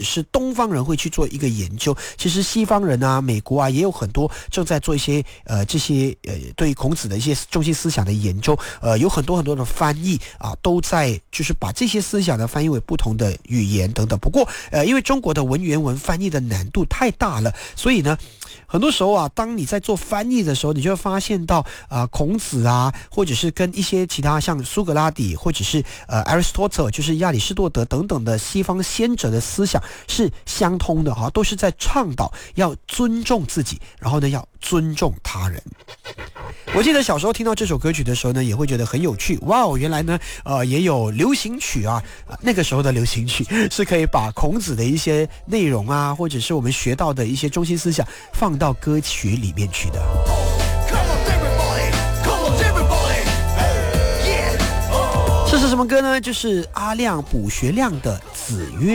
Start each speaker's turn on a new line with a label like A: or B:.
A: 是东方人会去做一个研究，其实西方人啊、美国啊也有很多正在做一些这些对孔子的一些中心思想的研究，有很多的翻译啊，都在就是把这些思想呢翻译为不同的语言等等。不过因为中国的文言文翻译的难度太大了，所以呢很多时候啊，当你在做翻译的时候，你就会发现到孔子啊，或者是跟一些其他像苏格拉底或者是Aristotle 就是亚里士多德等等的西方先哲的思想是相通的哈，都是在倡导要尊重自己，然后呢要尊重他人。我记得小时候听到这首歌曲的时候呢，也会觉得很有趣。哇哦，原来呢也有流行曲啊，那个时候的流行曲是可以把孔子的一些内容啊，或者是我们学到的一些中心思想放到歌曲里面去的。这是什么歌呢？就是阿亮卜学亮的《子曰》。